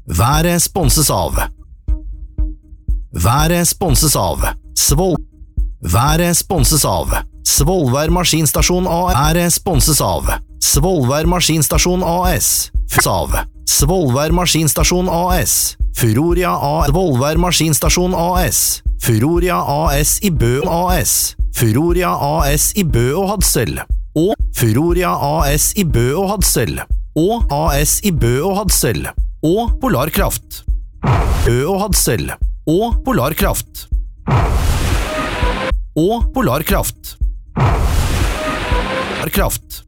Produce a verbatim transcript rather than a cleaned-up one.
Været sponses av Været sponses av Svol Været sponses av Svolvær Maskinstasjon A S Været sponses av Svolvær Maskinstasjon A S av Svolvær Maskinstasjon A S Furoria A Svolvær Maskinstasjon A S Furoria A S i Bø A S Furoria A S i Bø og Hadsel og Furoria A S i Bø og Hadsel og A S i Bø og Hadsel og Polarkraft Bø og Hadsel og Polarkraft og Polarkraft Polarkraft